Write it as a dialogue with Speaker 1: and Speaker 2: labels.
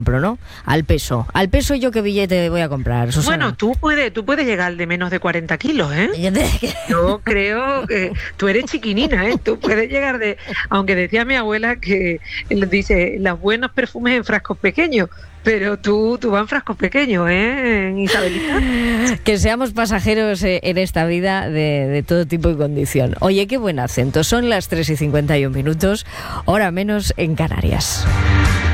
Speaker 1: ¿no? Al peso yo qué billete voy a comprar, Susana.
Speaker 2: Bueno, tú puedes llegar al de menos de 40 kilos, ¿eh? Yo creo que tú eres chiquinina, ¿eh? Tú puedes llegar aunque decía mi abuela que dice, los buenos perfumes en frascos pequeños, pero tú vas en frascos pequeños, ¿eh, Isabelita?
Speaker 1: Que seamos pasajeros en esta vida de todo tipo y condición. Oye, qué buen acento. Son las 3:51, hora menos en Canarias.